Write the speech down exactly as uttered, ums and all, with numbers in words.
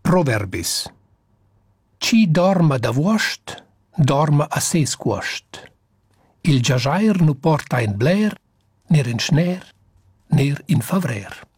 Proverbis. Chi dorma da vuost, dorma a ses cuost. Il giaschair nu porta in bler, ner in schner, ner in favrer.